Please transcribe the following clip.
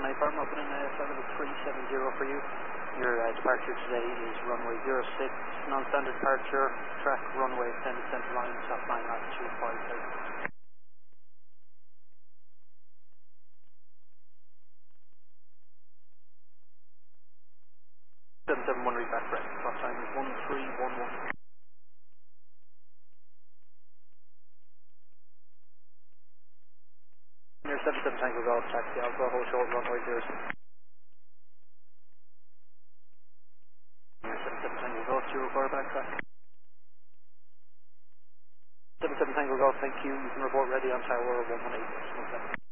firm, opening 7370 for you. Your departure today is runway 06, non-standard departure, track runway extended center line, top line altitude 5,000. 771 read back correct. Clock time is 1311. Near 77 Tango Golf, taxi Alpha, hold short runway 06. Near 77 Tango Golf, 2 require back track. 77 Tango Golf, thank you. You can report ready on tower 118.